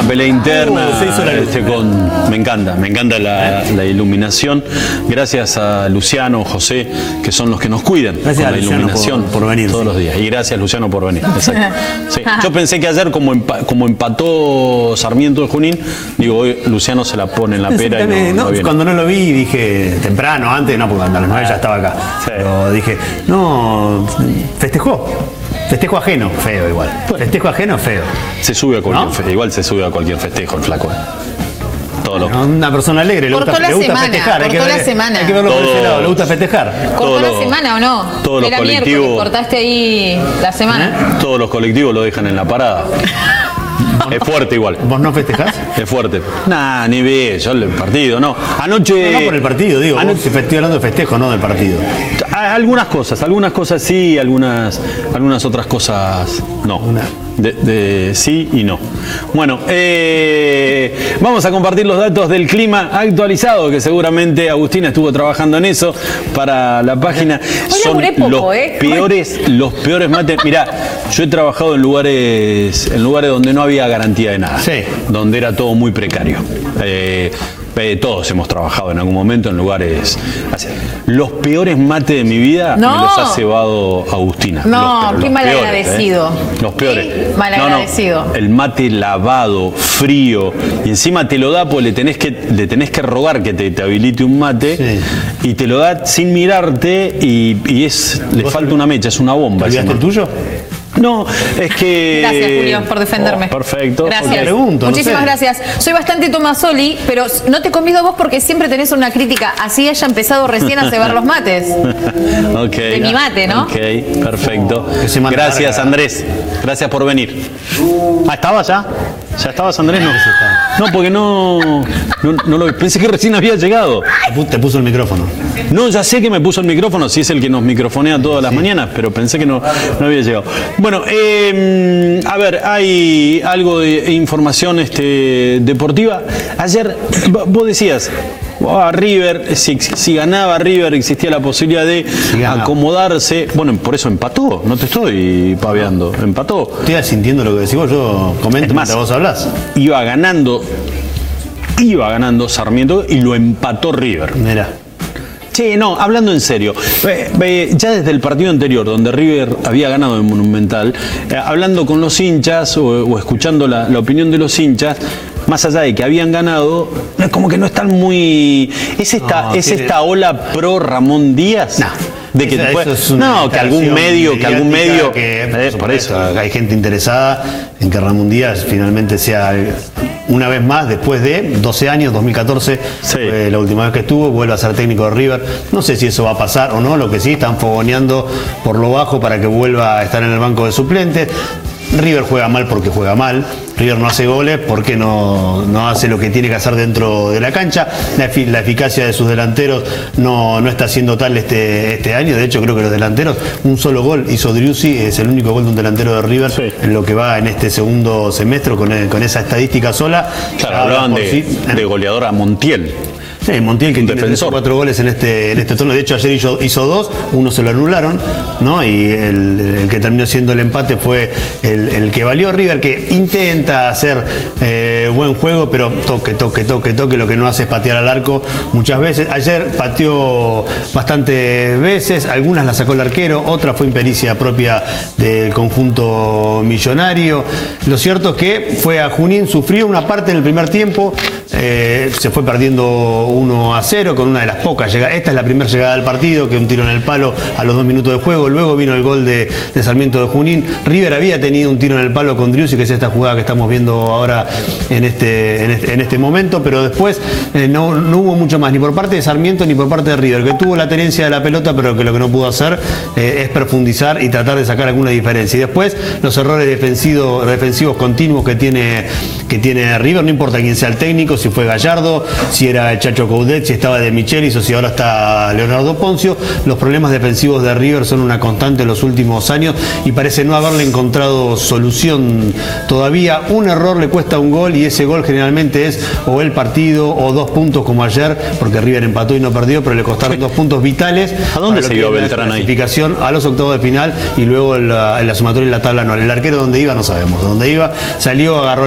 pelea interna. Me encanta la iluminación. Gracias a Luciano, José, que son los que nos cuidan. Gracias con la iluminación por venir todos los días. Y gracias, Luciano, por venir. Exacto. Sí. Yo pensé que ayer, como empató Sarmiento de Junín, digo, hoy Luciano se la pone en la pera. Y no viene. Cuando no lo vi, dije, temprano, antes, no, porque a las 9 ya estaba acá. Sí. Pero dije, no, festejo ajeno, feo igual. Festejo ajeno, feo. Se sube a cualquier igual se sube a cualquier festejo el flaco. Una persona alegre, le gusta festejar. Hay que verlo por ese lado, le gusta festejar. ¿Cortó la semana o no? Todos los colectivos. ¿Cortaste ahí la semana? Todos los colectivos lo dejan en la parada. Es fuerte igual. ¿Vos no festejás? Es fuerte. Nah, ni ve, yo el partido, no. Anoche. No por el partido, digo. Estoy hablando de festejo, no del partido. Algunas cosas sí, algunas otras cosas no. Sí y no. Bueno, vamos a compartir los datos del clima actualizado, que seguramente Agustina estuvo trabajando en eso para la página. Son los peores mates. Mirá, yo he trabajado en lugares donde no había garantía de nada, sí, donde era todo muy precario. Todos hemos trabajado en algún momento en lugares así. Los peores mates de mi vida me los ha cebado Agustina. No, qué malagradecido. Los peores. ¿Qué? Malagradecido. No, el mate lavado, frío, y encima te lo da porque le tenés que rogar que te habilite un mate, sí, y te lo da sin mirarte y le falta una mecha, es una bomba. ¿Te olvidaste el tuyo? No, es que... Gracias, Julio, por defenderme. Perfecto. Gracias. Pregunto, muchísimas gracias. Soy bastante Tomasoli, pero no te convido a vos porque siempre tenés una crítica. Así haya empezado recién a cebar los mates. De mi mate, ¿no? Ok, perfecto. Gracias, Andrés. Gracias por venir. ¿Estabas ya? ¿Ya estabas, Andrés? No, porque no lo pensé que recién había llegado. Te puso el micrófono. No, ya sé que me puso el micrófono, si es el que nos microfonea todas las mañanas, pero pensé que no había llegado. Bueno, a ver, hay algo de información deportiva. Ayer vos decías, River, si ganaba River existía la posibilidad de acomodarse. Bueno, por eso empató, no te estoy paveando, empató. Estoy sintiendo lo que decís vos, yo comento mientras vos hablás. Iba ganando Sarmiento y lo empató River. Mirá. Sí, no, hablando en serio, ya desde el partido anterior, donde River había ganado en Monumental, hablando con los hinchas o escuchando la opinión de los hinchas, más allá de que habían ganado, como que no están muy... ¿Es esta ola pro Ramón Díaz? No. De que que algún medio por eso hay gente interesada en que Ramón Díaz finalmente sea una vez más, después de 12 años, 2014 fue la última vez que estuvo, vuelve a ser técnico de River. No sé si eso va a pasar o no, lo que sí están fogoneando por lo bajo para que vuelva a estar en el banco de suplentes. River juega mal porque juega mal. River no hace goles porque no hace lo que tiene que hacer dentro de la cancha. La eficacia de sus delanteros no está siendo tal este año. De hecho, creo que los delanteros, un solo gol hizo Driussi, es el único gol de un delantero de River en lo que va en este segundo semestre con esa estadística sola. Claro, hablaban de goleador a Montiel. Sí, Montiel, que tiene 3 o 4 goles en este torneo. De hecho, ayer hizo 2, uno se lo anularon, ¿no? Y el que terminó siendo el empate fue el que valió. River, que intenta hacer buen juego, pero toque, lo que no hace es patear al arco muchas veces. Ayer pateó bastantes veces, algunas las sacó el arquero, otra fue impericia propia del conjunto millonario. Lo cierto es que fue a Junín, sufrió una parte en el primer tiempo, se fue perdiendo 1-0 con una de las pocas llegadas. Esta es la primera llegada del partido, que un tiro en el palo a los 2 minutos de juego. Luego vino el gol de Sarmiento de Junín. River había tenido un tiro en el palo con Driussi, que es esta jugada que estamos viendo ahora en este momento, pero después no hubo mucho más, ni por parte de Sarmiento ni por parte de River, que tuvo la tenencia de la pelota, pero que lo que no pudo hacer es profundizar y tratar de sacar alguna diferencia. Y después los errores defensivos continuos que tiene River, no importa quién sea el técnico, si fue Gallardo, si era el Chacho Coudet, si estaba de Michelis o si ahora está Leonardo Poncio. Los problemas defensivos de River son una constante en los últimos años y parece no haberle encontrado solución todavía. Un error le cuesta un gol y ese gol generalmente es o el partido o 2 puntos como ayer, porque River empató y no perdió, pero le costaron 2 puntos vitales. ¿A dónde se dio Beltrán ahí? Clasificación a los octavos de final y luego en la sumatoria y la tabla anual. El arquero donde iba no sabemos dónde iba. Salió, agarró la pelota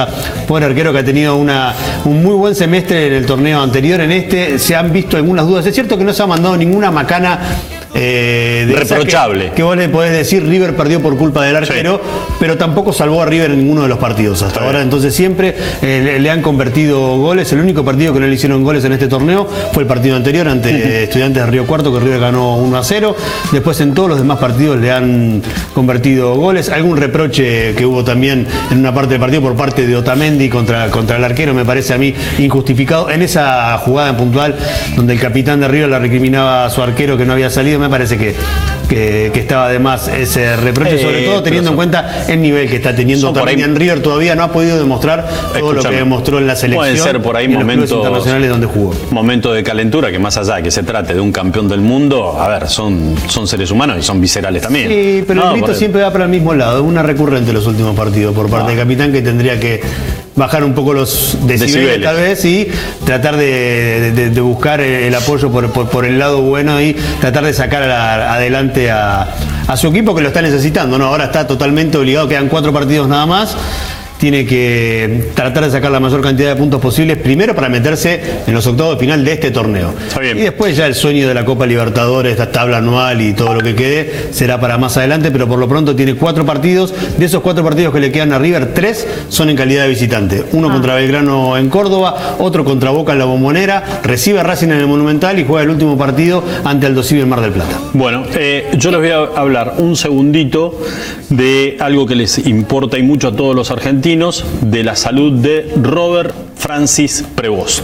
Costa, pobre arquero que ha tenido un muy buen semestre en el torneo anterior. En este se han visto algunas dudas. Es cierto que no se ha mandado ninguna macana reprochable. Que vos le podés decir River perdió por culpa del arquero, pero tampoco salvó a River en ninguno de los partidos hasta ahora. Entonces siempre le han convertido goles. El único partido que no le hicieron goles en este torneo fue el partido anterior ante Estudiantes de Río Cuarto, que River ganó 1-0. Después en todos los demás partidos le han convertido goles. Algún reproche que hubo también en una parte del partido por parte de Otamendi contra el arquero me parece a mí injustificado. En esa jugada en puntual donde el capitán de River le recriminaba a su arquero que no había salido, me parece que estaba de más ese reproche, sobre todo teniendo en cuenta el nivel que está teniendo también en River. Todavía no ha podido demostrar todo lo que demostró en la selección. Pueden ser por ahí y en los clubes internacionales donde jugó. Momentos de calentura que, más allá de que se trate de un campeón del mundo, a ver, son seres humanos y son viscerales también. Sí, pero el grito siempre va para el mismo lado. Es una recurrente en los últimos partidos por parte del capitán, que tendría que bajar un poco los decibeles tal vez y tratar de buscar el apoyo por el lado bueno y tratar de sacar adelante a su equipo, que lo está necesitando, ¿no? Ahora está totalmente obligado, quedan 4 partidos nada más. Tiene que tratar de sacar la mayor cantidad de puntos posibles, primero para meterse en los octavos de final de este torneo. Y después ya el sueño de la Copa Libertadores, esta tabla anual y todo lo que quede, será para más adelante, pero por lo pronto tiene 4 partidos. De esos 4 partidos que le quedan a River, 3 son en calidad de visitante. Uno contra Belgrano en Córdoba, otro contra Boca en la Bombonera, recibe a Racing en el Monumental y juega el último partido ante Aldo Civi en Mar del Plata. Bueno, yo les voy a hablar un segundito de algo que les importa y mucho a todos los argentinos, de la salud de Robert Francis Prevost.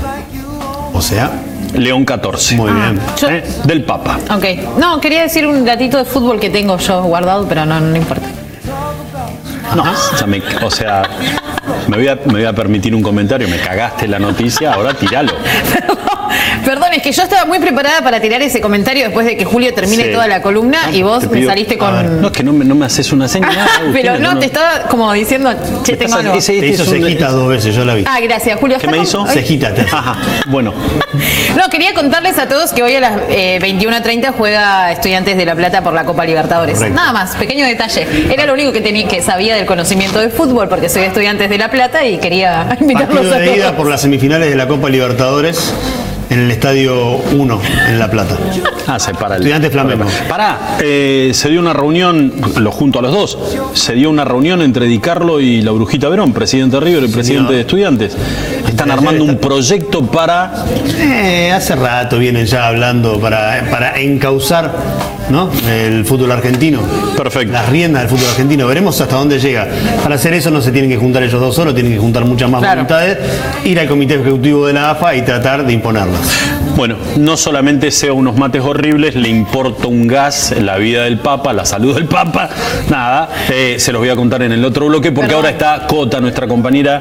O sea, León 14. Muy bien. Del Papa. Ok. No, quería decir un datito de fútbol que tengo yo guardado, pero no importa. No, o sea, me voy a permitir un comentario. Me cagaste la noticia, ahora tíralo. Perdón, es que yo estaba muy preparada para tirar ese comentario después de que Julio termine toda la columna y vos me saliste con... No, es que no me haces una señal. Pero no, te estaba como diciendo, che, tengo algo. Te hizo cejita 2 veces, yo la vi. Ah, gracias, Julio. ¿Qué me hizo? Cejita. Ajá, bueno. No, quería contarles a todos que hoy a las 21:30 juega Estudiantes de La Plata por la Copa Libertadores. Correcto. Nada más, pequeño detalle. Era lo único que sabía del conocimiento de fútbol, porque soy Estudiantes de La Plata y quería invitarlos partido a de todos. ida por las semifinales de la Copa Libertadores en el Estadio 1 en La Plata. Se para el Estudiantes Flamengo. Se dio una reunión, lo junto a los dos, se dio una reunión entre Di Carlo y la Brujita Verón, presidente de River y presidente de Estudiantes. Están armando un proyecto para... hace rato vienen ya hablando para encauzar, ¿no?, el fútbol argentino. Perfecto. Las riendas del fútbol argentino. Veremos hasta dónde llega. Para hacer eso no se tienen que juntar ellos dos solos, tienen que juntar muchas más voluntades, ir al comité ejecutivo de la AFA y tratar de imponerlas. Bueno, no solamente sea unos mates horribles, le importa un gas la vida del Papa, la salud del Papa, nada, se los voy a contar en el otro bloque, porque ahora está Cota, nuestra compañera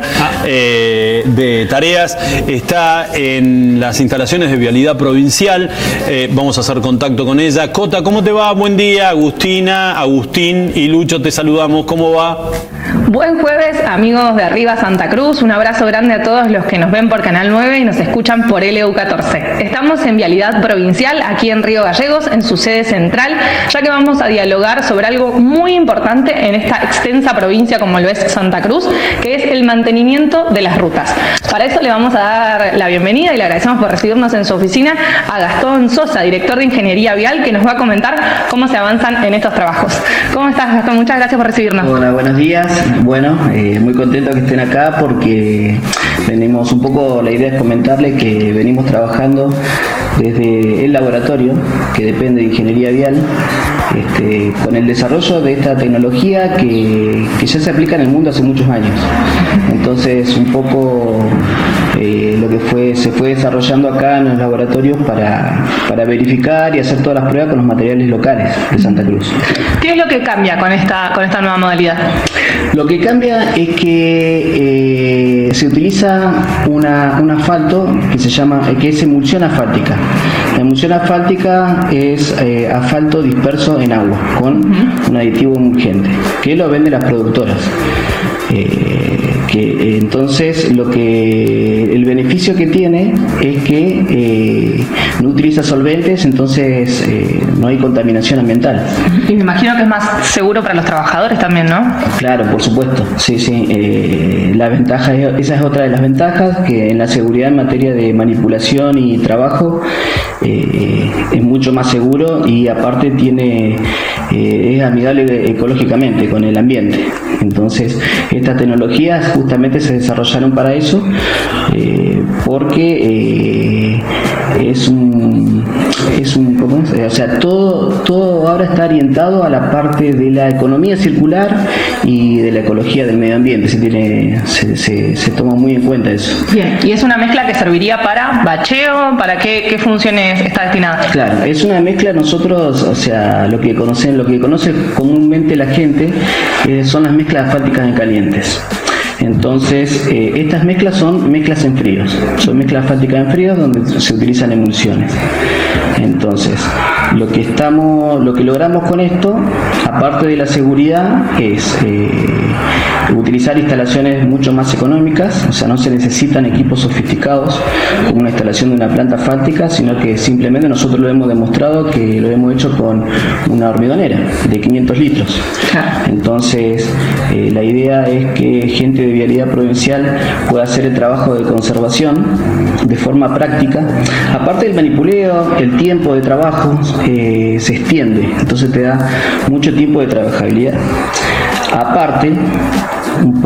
de tareas, está en las instalaciones de Vialidad Provincial, vamos a hacer contacto con ella. Cota, ¿cómo te va? Buen día. Agustina, Agustín y Lucho, te saludamos, ¿cómo va? Buen jueves, amigos de Arriba Santa Cruz. Un abrazo grande a todos los que nos ven por Canal 9 y nos escuchan por LU14. Estamos en Vialidad Provincial, aquí en Río Gallegos, en su sede central, ya que vamos a dialogar sobre algo muy importante en esta extensa provincia como lo es Santa Cruz, que es el mantenimiento de las rutas. Para eso le vamos a dar la bienvenida y le agradecemos por recibirnos en su oficina a Gastón Sosa, director de Ingeniería Vial, que nos va a comentar cómo se avanzan en estos trabajos. ¿Cómo estás, Gastón? Muchas gracias por recibirnos. Hola, buenos días. Bueno, muy contento que estén acá porque venimos un poco, la idea es comentarles que venimos trabajando desde el laboratorio que depende de Ingeniería Vial con el desarrollo de esta tecnología que ya se aplica en el mundo hace muchos años. Entonces un poco lo que se fue desarrollando acá en los laboratorios para verificar y hacer todas las pruebas con los materiales locales de Santa Cruz. ¿Qué es lo que cambia con esta nueva modalidad? Lo que cambia es que se utiliza un asfalto que es emulsión asfáltica. La emulsión asfáltica es asfalto disperso en agua con un aditivo emulgente que lo venden las productoras. Entonces el beneficio que tiene es que no utiliza solventes, entonces no hay contaminación ambiental. Y me imagino que es más seguro para los trabajadores también, ¿no? Claro, por supuesto, sí. Esa es otra de las ventajas, que en la seguridad en materia de manipulación y trabajo es mucho más seguro, y aparte es amigable ecológicamente con el ambiente. Entonces estas tecnologías justamente se desarrollaron para eso, porque o sea, todo ahora está orientado a la parte de la economía circular y de la ecología del medio ambiente. Se toma muy en cuenta eso. Bien, y es una mezcla que serviría para bacheo, ¿para qué funciones está destinada? Claro, es una mezcla. Nosotros, o sea, lo que conoce comúnmente la gente son las mezclas asfálticas en calientes. Entonces, estas mezclas son mezclas en fríos, son mezclas asfálticas en fríos donde se utilizan emulsiones. Entonces, lo que logramos con esto, aparte de la seguridad, es utilizar instalaciones mucho más económicas. O sea, no se necesitan equipos sofisticados como una instalación de una planta asfáltica, sino que simplemente nosotros lo hemos demostrado que lo hemos hecho con una hormiguonera de 500 litros. Entonces, la idea es que gente de Vialidad Provincial pueda hacer el trabajo de conservación de forma práctica. Aparte del manipuleo, el tiempo de trabajo se extiende, entonces te da mucho tiempo de trabajabilidad. Aparte, un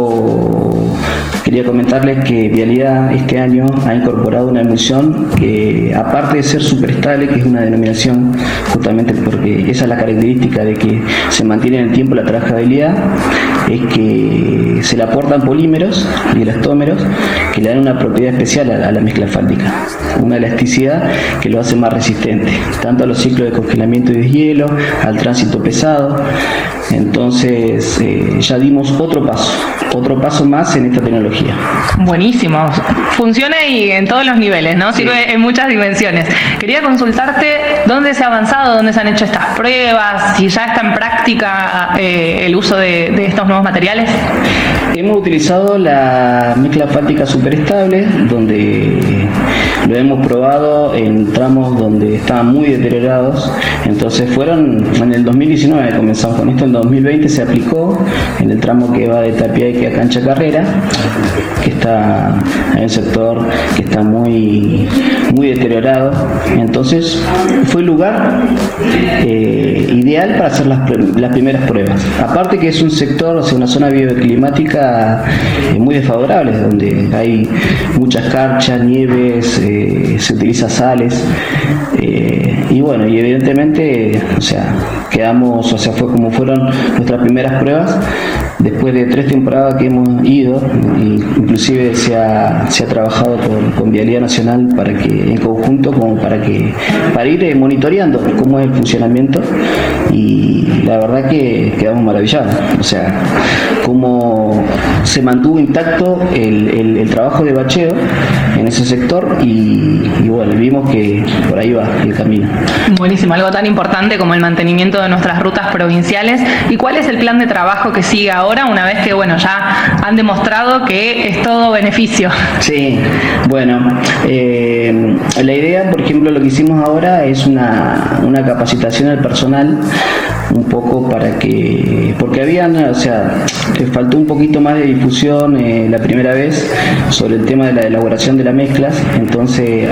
poco quería comentarles que Vialidad este año ha incorporado una emulsión que, aparte de ser súper estable, que es una denominación justamente porque esa es la característica de que se mantiene en el tiempo la trabajabilidad, es que se le aportan polímeros y elastómeros que le dan una propiedad especial a la mezcla asfáltica, una elasticidad que lo hace más resistente, tanto a los ciclos de congelamiento y deshielo, al tránsito pesado. Entonces ya dimos otro paso más en esta tecnología. Buenísimo, funciona y en todos los niveles, ¿no? Sí. Sirve en muchas dimensiones. Quería consultarte dónde se ha avanzado, dónde se han hecho estas pruebas, si ya está en práctica el uso de estos nuevos materiales. Hemos utilizado la mezcla asfáltica superestable, donde lo hemos probado en tramos donde estaban muy deteriorados. Entonces en el 2019 comenzamos con esto, en 2020 se aplicó en el tramo que va de Tapiaique a Cancha Carrera, que está en el sector que está muy deteriorado. Entonces fue el lugar ideal para hacer las primeras pruebas. Aparte que es un sector, o sea, una zona bioclimática muy desfavorable, donde hay mucha escarcha, nieves, se utiliza sales, y bueno, y evidentemente, o sea, fue como fueron nuestras primeras pruebas. Después de 3 temporadas que hemos ido, inclusive se ha trabajado con Vialidad Nacional en conjunto, para ir monitoreando cómo es el funcionamiento, y la verdad que quedamos maravillados. O sea, cómo se mantuvo intacto el trabajo de bacheo en ese sector, y bueno, vimos que por ahí va el camino. Buenísimo, algo tan importante como el mantenimiento de nuestras rutas provinciales. ¿Y cuál es el plan de trabajo que sigue ahora, una vez que ya han demostrado que es todo beneficio? Sí, bueno, la idea, por ejemplo, lo que hicimos ahora es una capacitación al personal, un poco porque faltó un poquito más de difusión la primera vez sobre el tema de la elaboración de las mezclas. Entonces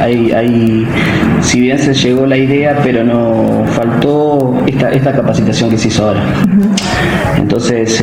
si bien se llegó la idea, pero no faltó esta capacitación que se hizo ahora. Entonces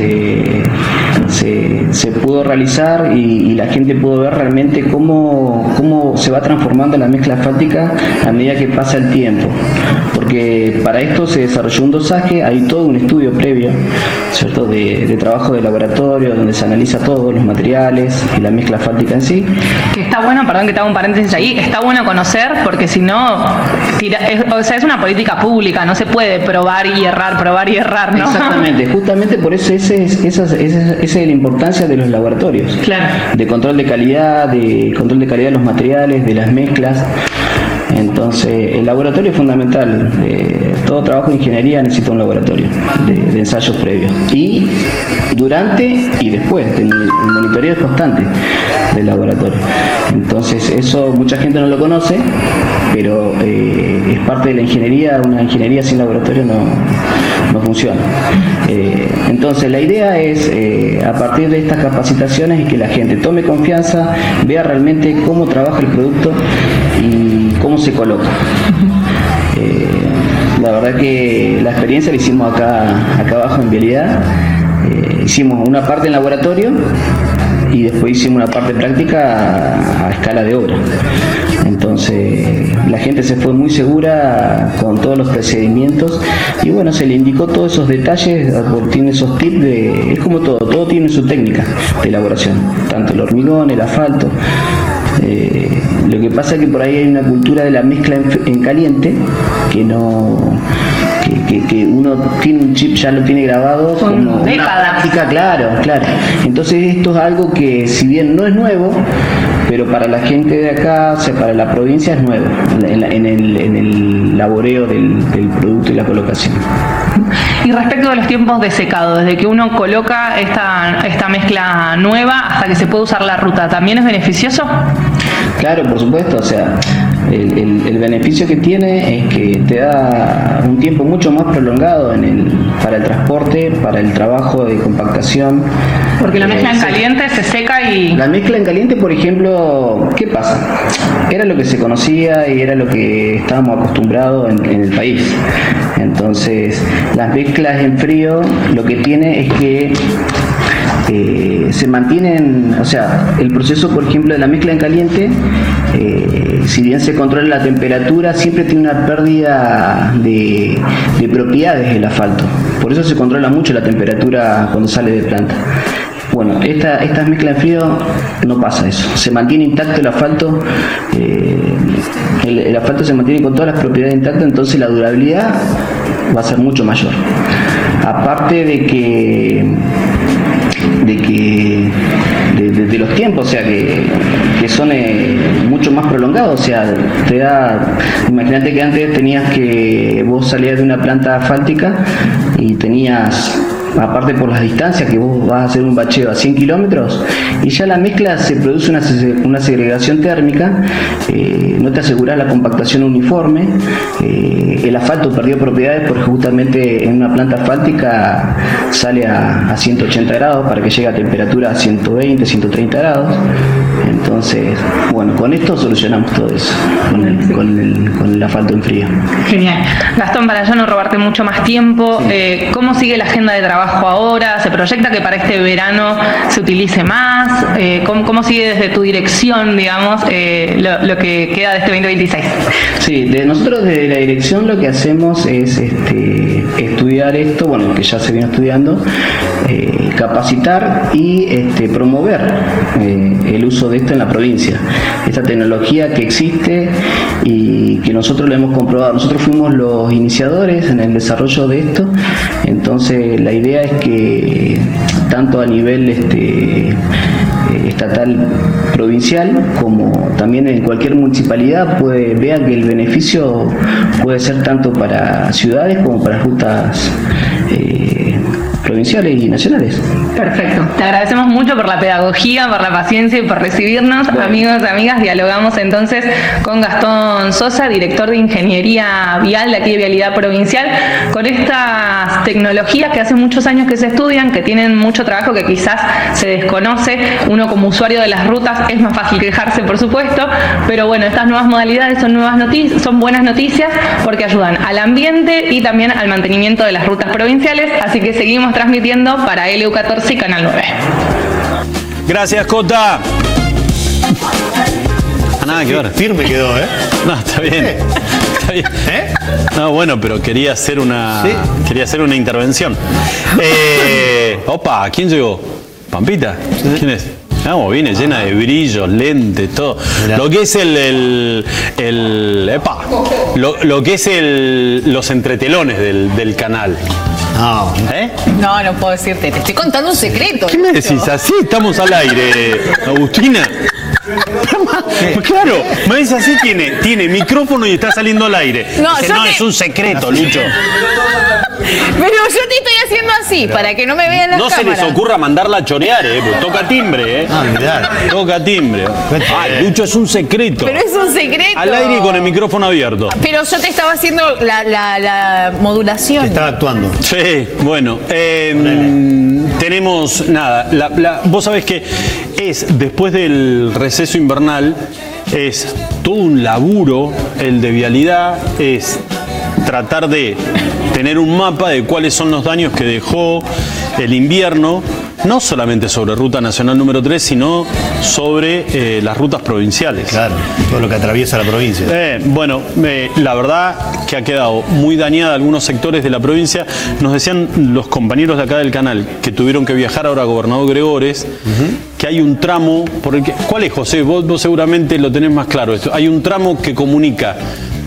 se pudo realizar, y la gente pudo ver realmente cómo se va transformando la mezcla asfáltica a medida que pasa el tiempo, porque para esto se desarrolló un dosaje, hay todo un estudio previo, ¿cierto?, de trabajo de laboratorio, donde se analiza todos los materiales y la mezcla asfáltica en sí. Que está bueno, perdón que te haga un paréntesis ahí, está bueno conocer, porque si no, es una política pública, no se puede probar y errar, ¿no? Exactamente, justamente por eso esa es la importancia de los laboratorios. Claro. De control de calidad, de los materiales, de las mezclas. Entonces, el laboratorio es fundamental. Todo trabajo de ingeniería necesita un laboratorio de ensayos previos. Y durante y después, el monitoreo es constante del laboratorio. Entonces, eso mucha gente no lo conoce, pero es parte de la ingeniería. Una ingeniería sin laboratorio no funciona. Entonces, la idea es, a partir de estas capacitaciones, es que la gente tome confianza, vea realmente cómo trabaja el producto y cómo se coloca. La verdad que la experiencia la hicimos acá abajo en Vialidad. Hicimos una parte en laboratorio y después hicimos una parte práctica a escala de obra. Entonces la gente se fue muy segura con todos los procedimientos y bueno, se le indicó todos esos detalles, tiene esos tips es como todo tiene su técnica de elaboración, tanto el hormigón, el asfalto. Lo que pasa es que por ahí hay una cultura de la mezcla en caliente que uno tiene un chip, ya lo tiene grabado como una práctica, claro. Entonces esto es algo que, si bien no es nuevo, pero para la gente de acá, o sea, para la provincia es nuevo en el laboreo del producto y la colocación. Y respecto de los tiempos de secado, desde que uno coloca esta mezcla nueva hasta que se puede usar la ruta, ¿también es beneficioso? Claro, por supuesto, o sea, el beneficio que tiene es que te da un tiempo mucho más prolongado para el transporte, para el trabajo de compactación. Porque la mezcla en caliente se seca y... La mezcla en caliente, por ejemplo, ¿qué pasa? Era lo que se conocía y era lo que estábamos acostumbrados en el país. Entonces, las mezclas en frío lo que tiene es que se mantienen, o sea, el proceso, por ejemplo, de la mezcla en caliente, si bien se controla la temperatura, siempre tiene una pérdida de propiedades del asfalto. Por eso se controla mucho la temperatura cuando sale de planta. Bueno, estas mezclas en frío no pasa eso, se mantiene intacto el asfalto, el asfalto se mantiene con todas las propiedades intactas, entonces la durabilidad va a ser mucho mayor. Aparte de los tiempos, o sea, que son mucho más prolongados, o sea, imagínate que antes vos salías de una planta asfáltica y tenías, aparte por las distancias, que vos vas a hacer un bacheo a 100 kilómetros y ya la mezcla se produce una segregación térmica, no te aseguras la compactación uniforme, el asfalto perdió propiedades porque justamente en una planta asfáltica sale a 180 grados para que llegue a temperatura a 120, 130 grados. Entonces, bueno, con esto solucionamos todo eso, con el asfalto en frío. Genial. Gastón, para ya no robarte mucho más tiempo, ¿cómo sigue la agenda de trabajo ahora? ¿Se proyecta que para este verano se utilice más? ¿Cómo sigue desde tu dirección, digamos, lo que queda de este 2026? Sí, nosotros desde la dirección lo que hacemos es estudiar esto, bueno, que ya se viene estudiando, capacitar y promover el uso de esto en la provincia. Esta tecnología que existe y que nosotros lo hemos comprobado. Nosotros fuimos los iniciadores en el desarrollo de esto, entonces la idea es que tanto a nivel estatal, provincial, como también en cualquier municipalidad vean que el beneficio puede ser tanto para ciudades como para rutas provinciales y nacionales. Perfecto. Te agradecemos mucho por la pedagogía, por la paciencia y por recibirnos. Bueno. Amigos y amigas, dialogamos entonces con Gastón Sosa, director de Ingeniería Vial de aquí de Vialidad Provincial, con estas tecnologías que hace muchos años que se estudian, que tienen mucho trabajo que quizás se desconoce. Uno como usuario de las rutas es más fácil quejarse, por supuesto, pero bueno, estas nuevas modalidades son buenas noticias porque ayudan al ambiente y también al mantenimiento de las rutas provinciales, así que seguimos transmitiendo para LU14 y Canal 9. Gracias, Cota. Nada que ver. Firme quedó, ¿eh? No, está bien. Está bien. No, bueno, pero quería hacer una intervención. Opa, ¿quién llegó? ¿Pampita? ¿Quién es? No, viene llena de brillos, lentes, todo. Mirá. Lo que es lo que es los entretelones del canal. No. No puedo decirte, te estoy contando un secreto. ¿Qué me decís? Así estamos al aire, Agustina. Claro, me dice así, tiene micrófono y está saliendo al aire. Dice, no, es un secreto, Lucho. Pero yo te estoy haciendo así, para que no me vean las cámaras. No se les ocurra mandarla a chorear, pues toca timbre, toca timbre. Lucho, es un secreto. Pero es un secreto. Al aire y con el micrófono abierto. Pero yo te estaba haciendo la modulación. Te estaba actuando. Sí, bueno. Tenemos, nada, vos sabés que después del receso invernal, es todo un laburo el de vialidad, es tratar de tener un mapa de cuáles son los daños que dejó el invierno, no solamente sobre Ruta Nacional número 3, sino sobre las rutas provinciales. Claro, todo lo que atraviesa la provincia. La verdad que ha quedado muy dañada algunos sectores de la provincia. Nos decían los compañeros de acá del canal que tuvieron que viajar ahora a Gobernador Gregores, que hay un tramo, por el que, ¿cuál es, José? Vos seguramente lo tenés más claro esto. Hay un tramo que comunica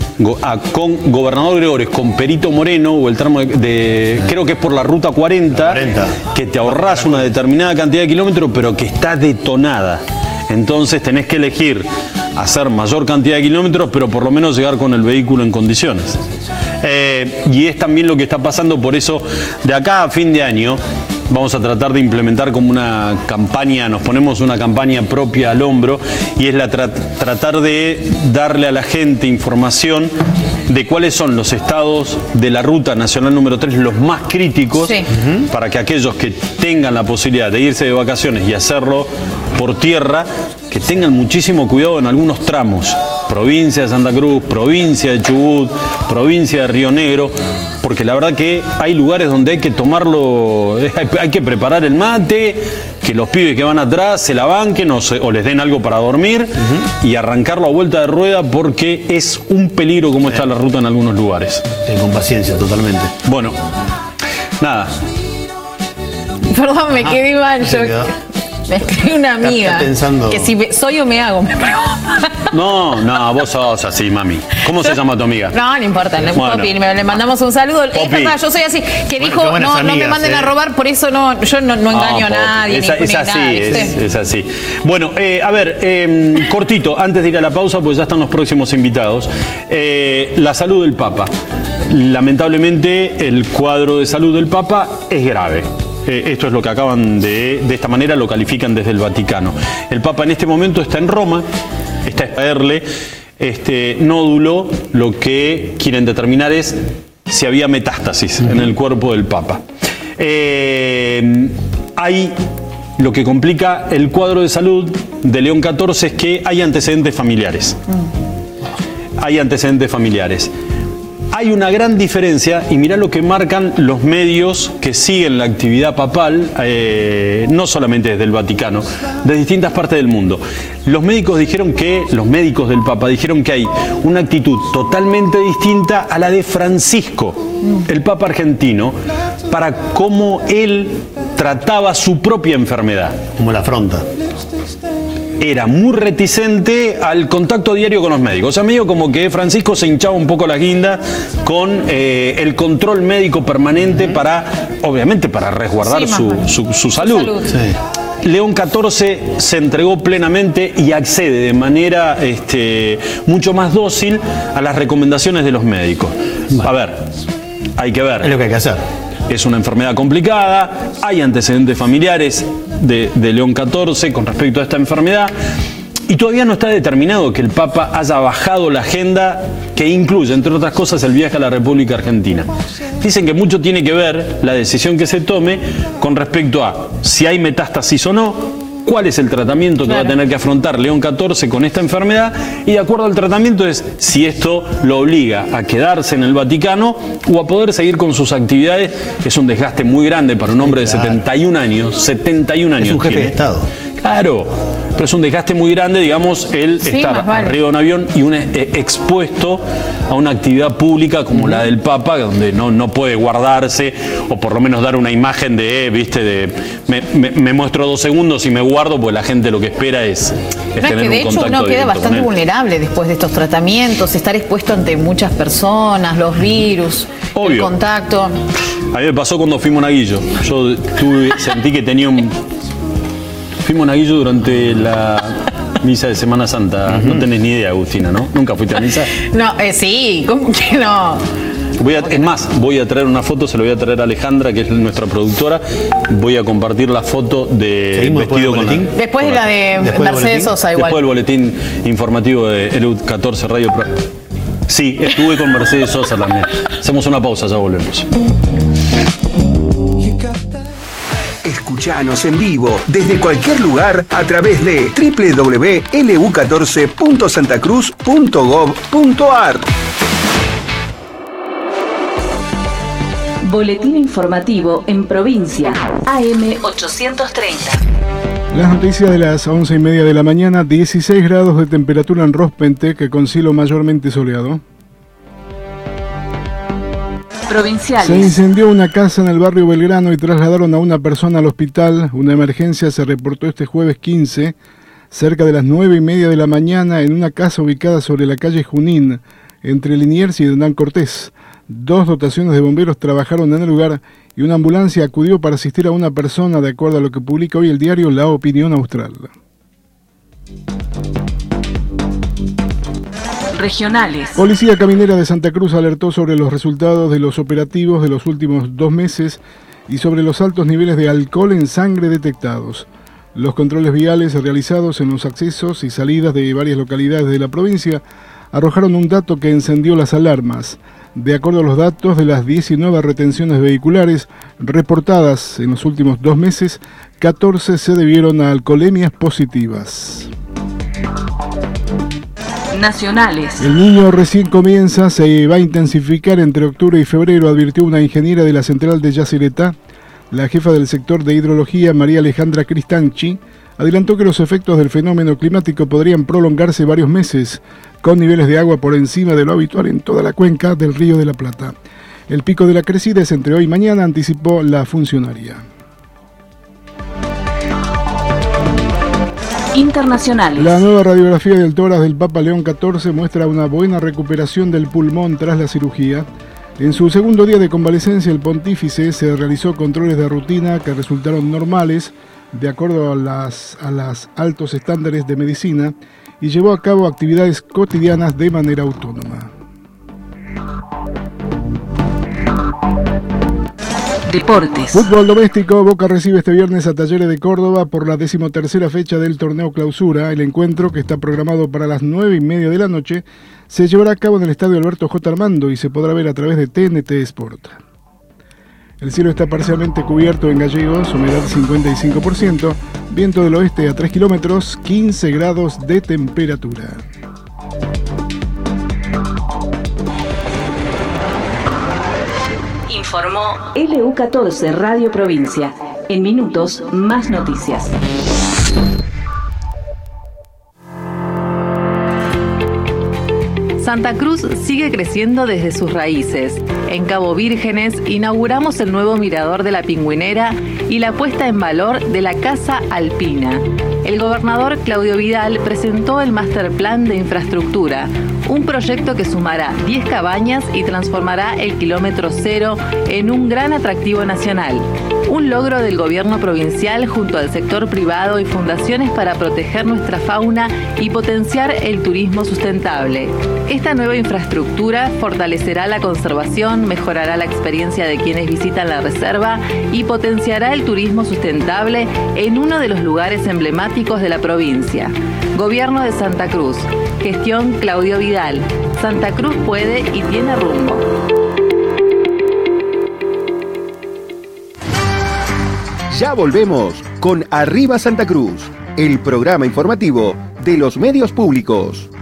con Gobernador Gregores, con Perito Moreno, o el tramo creo que es por la ruta 40, que te ahorrás una determinada cantidad de kilómetros, pero que está detonada. Entonces tenés que elegir hacer mayor cantidad de kilómetros, pero por lo menos llegar con el vehículo en condiciones. Y es también lo que está pasando, por eso de acá a fin de año vamos a tratar de implementar como una campaña, nos ponemos una campaña propia al hombro, y es tratar de darle a la gente información de cuáles son los estados de la Ruta Nacional número 3, los más críticos, para que aquellos que tengan la posibilidad de irse de vacaciones y hacerlo por tierra, que tengan muchísimo cuidado en algunos tramos. Provincia de Santa Cruz, provincia de Chubut, provincia de Río Negro, porque la verdad que hay lugares donde hay que tomarlo, hay que preparar el mate, que los pibes que van atrás se la banquen o les den algo para dormir y arrancarlo a vuelta de rueda, porque es un peligro como está la ruta en algunos lugares. Con paciencia, totalmente. Bueno, nada. Perdón, me quedé mal. Me escribió una amiga pensando... que si soy o me hago, me pregunta. No, vos sos así, mami. ¿Cómo se llama tu amiga? No importa, Popi, le mandamos un saludo. Es verdad, yo soy así, que dijo, no me manden a robar, por eso yo no engaño a nadie. Es así. Bueno, a ver, cortito, antes de ir a la pausa, pues ya están los próximos invitados. La salud del Papa. Lamentablemente, el cuadro de salud del Papa es grave. Esto es lo que acaban de esta manera lo califican desde el Vaticano. El Papa en este momento está en Roma, está a extraerle este nódulo. Lo que quieren determinar es si había metástasis en el cuerpo del Papa. Hay lo que complica el cuadro de salud de León XIV, es que hay antecedentes familiares. Hay una gran diferencia, y mirá lo que marcan los medios que siguen la actividad papal, no solamente desde el Vaticano, de distintas partes del mundo. Los médicos del Papa dijeron que hay una actitud totalmente distinta a la de Francisco, el Papa argentino, para cómo él trataba su propia enfermedad. Como la afronta. Era muy reticente al contacto diario con los médicos. O sea, medio como que Francisco se hinchaba un poco la guinda con el control médico permanente obviamente para resguardar su salud. Sí. León XIV se entregó plenamente y accede de manera mucho más dócil a las recomendaciones de los médicos. A ver, hay que ver. Es lo que hay que hacer. Es una enfermedad complicada, hay antecedentes familiares de León XIV con respecto a esta enfermedad, y todavía no está determinado que el Papa haya bajado la agenda que incluye, entre otras cosas, el viaje a la República Argentina. Dicen que mucho tiene que ver la decisión que se tome con respecto a si hay metástasis o no, cuál es el tratamiento que va a tener que afrontar León XIV con esta enfermedad, y de acuerdo al tratamiento es si esto lo obliga a quedarse en el Vaticano o a poder seguir con sus actividades. Es un desgaste muy grande para un hombre de 71 años. 71 años. Es un jefe de Estado. Claro, pero es un desgaste muy grande, digamos, el estar arriba de un avión y expuesto a una actividad pública como la del Papa, donde no puede guardarse, o por lo menos dar una imagen me muestro 2 segundos y me guardo, porque la gente lo que espera es tener un contacto. De hecho uno queda bastante vulnerable después de estos tratamientos, estar expuesto ante muchas personas, los virus, el contacto. A mí me pasó cuando fui monaguillo. Yo sentí que tenía un... Fui monaguillo durante misa de Semana Santa. No tenés ni idea, Agustina, ¿no? ¿Nunca fuiste a misa? No, sí, ¿cómo que no? Es más, voy a traer una foto, se lo voy a traer a Alejandra, que es nuestra productora. Voy a compartir la foto de vestido con la... Después de la de Mercedes Sosa, igual. Después del boletín informativo de ELU14 Radio Pro. Sí, estuve con Mercedes Sosa también. Hacemos una pausa, ya volvemos. Escuchanos en vivo desde cualquier lugar a través de www.lu14.santacruz.gov.ar. Boletín informativo en provincia, AM 830. Las noticias de las 11:30 de la mañana, 16 grados de temperatura en Rospentec, con cielo mayormente soleado. Provinciales. Se incendió una casa en el barrio Belgrano y trasladaron a una persona al hospital. Una emergencia se reportó este jueves 15, cerca de las 9:30 de la mañana, en una casa ubicada sobre la calle Junín, entre Liniers y Hernán Cortés. 2 dotaciones de bomberos trabajaron en el lugar y una ambulancia acudió para asistir a una persona, de acuerdo a lo que publica hoy el diario La Opinión Austral. Regionales. Policía Caminera de Santa Cruz alertó sobre los resultados de los operativos de los últimos 2 meses y sobre los altos niveles de alcohol en sangre detectados. Los controles viales realizados en los accesos y salidas de varias localidades de la provincia arrojaron un dato que encendió las alarmas. De acuerdo a los datos de las 19 retenciones vehiculares reportadas en los últimos 2 meses, 14 se debieron a alcoholemias positivas. Nacionales. El niño recién comienza, se va a intensificar entre octubre y febrero, advirtió una ingeniera de la central de Yacyretá. La jefa del sector de hidrología, María Alejandra Cristanchi, adelantó que los efectos del fenómeno climático podrían prolongarse varios meses, con niveles de agua por encima de lo habitual en toda la cuenca del Río de la Plata. El pico de la crecida es entre hoy y mañana, anticipó la funcionaria. Internacionales. La nueva radiografía del tórax del Papa León XIV muestra una buena recuperación del pulmón tras la cirugía. En su segundo día de convalecencia, el pontífice se realizó controles de rutina que resultaron normales, de acuerdo a los altos estándares de medicina, y llevó a cabo actividades cotidianas de manera autónoma. Deportes. Fútbol doméstico. Boca recibe este viernes a Talleres de Córdoba por la 13ª fecha del torneo Clausura. El encuentro, que está programado para las 9:30 de la noche, se llevará a cabo en el estadio Alberto J. Armando y se podrá ver a través de TNT Sport. El cielo está parcialmente cubierto en Gallegos, humedad 55%, viento del oeste a 3 kilómetros, 15 grados de temperatura. Informó LU14 Radio Provincia. En minutos, más noticias. Santa Cruz sigue creciendo desde sus raíces. En Cabo Vírgenes inauguramos el nuevo mirador de la Pingüinera y la puesta en valor de la Casa Alpina. El gobernador Claudio Vidal presentó el Master Plan de Infraestructura, un proyecto que sumará 10 cabañas y transformará el kilómetro cero en un gran atractivo nacional. Un logro del gobierno provincial junto al sector privado y fundaciones para proteger nuestra fauna y potenciar el turismo sustentable. Esta nueva infraestructura fortalecerá la conservación, mejorará la experiencia de quienes visitan la reserva y potenciará el turismo sustentable en uno de los lugares emblemáticos de la provincia. Gobierno de Santa Cruz. Gestión Claudio Vidal. Santa Cruz puede y tiene rumbo. Ya volvemos con Arriba Santa Cruz, el programa informativo de los medios públicos.